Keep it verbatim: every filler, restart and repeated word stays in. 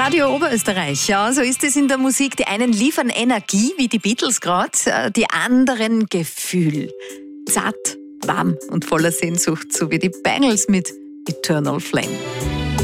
Radio Oberösterreich, ja, so ist es in der Musik. Die einen liefern Energie, wie die Beatles gerade, die anderen Gefühl. Zart, warm und voller Sehnsucht, so wie die Bangles mit Eternal Flame.